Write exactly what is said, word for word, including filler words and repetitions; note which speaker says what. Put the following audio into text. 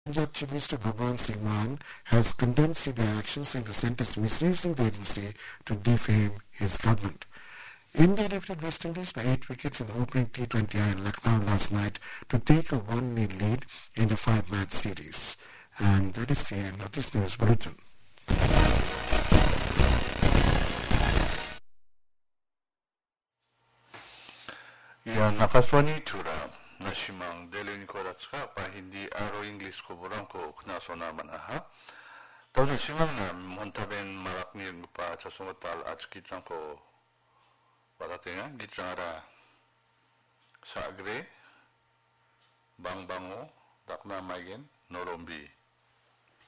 Speaker 1: Punjab Chief Minister Bhagwan Singh Mann has condemned C B I action, saying the centre is misusing the agency to defame his government. India defeated West Indies by eight wickets in the opening T twenty I in Lucknow last night to take a one-nil lead in the five-match series. And that is the end of this news bulletin.
Speaker 2: Yan nakaswani tura nasimang delin ko ratska pa hindi aro English ko burang ko knasona manaha. Tawag simang na montaben marakni pa sa sungutal at skitang ko patatingan gitsara sa agre bangbango dakna magen norombi.